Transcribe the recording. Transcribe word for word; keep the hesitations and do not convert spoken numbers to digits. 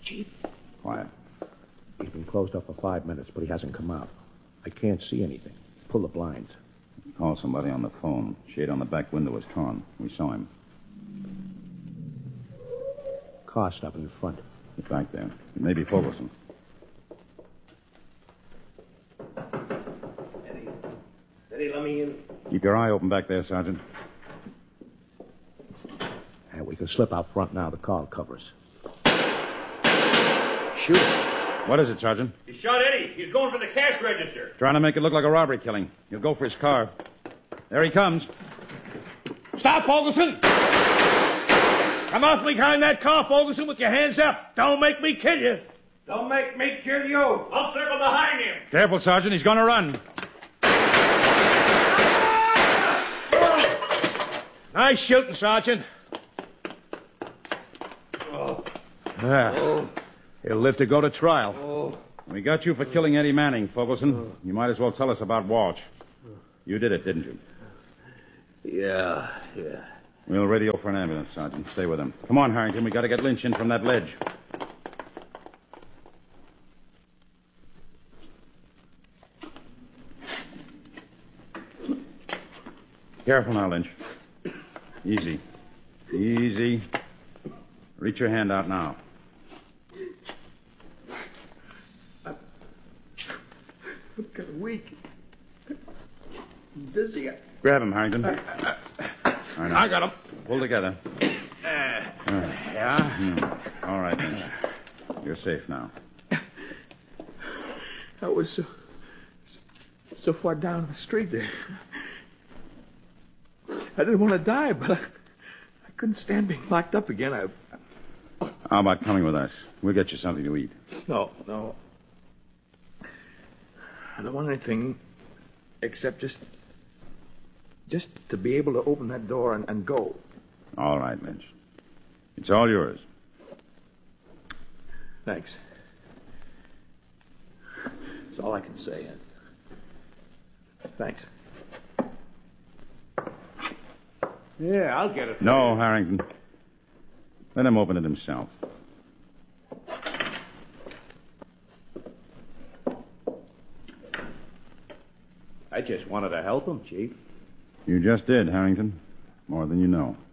Chief? Quiet. He's been closed up for five minutes, but he hasn't come out. I can't see anything. Pull the blinds. Call somebody on the phone. Shade on the back window was torn. We saw him. Car stopping in front. Get back there. It may be Fogelson. Eddie. Eddie, let me in. Keep your eye open back there, Sergeant. And we can slip out front now. The car will cover us. Shoot. What is it, Sergeant? He shot Eddie. He's going for the cash register. Trying to make it look like a robbery killing. He'll go for his car. There he comes. Stop, Fogelson! Come off behind that car, Fogelson, with your hands up. Don't make me kill you. Don't make me kill you. I'll circle behind him. Careful, Sergeant. He's going to run. Nice shooting, Sergeant. Oh. Yeah. Oh. He'll live to go to trial. Oh. We got you for killing Eddie Manning, Fogelson. You might as well tell us about Walsh. You did it, didn't you? Yeah, yeah. We'll radio for an ambulance, Sergeant. Stay with him. Come on, Harrington. We got to get Lynch in from that ledge. Careful now, Lynch. Easy. Easy. Reach your hand out now. I'm kind of weak. I'm dizzy. Grab him, Harrington. All right, I got him. Pull together. Uh, yeah? Hmm. All right, Lynch. You're safe now. I was so, so far down the street there. I didn't want to die, but I, I couldn't stand being locked up again. I... How about coming with us? We'll get you something to eat. No, no. I don't want anything except just... just to be able to open that door and, and go. All right, Lynch. It's all yours. Thanks. That's all I can say. Thanks. Yeah, I'll get it. No, Harrington. Let him open it himself. I just wanted to help him, Chief. You just did, Harrington. More than you know.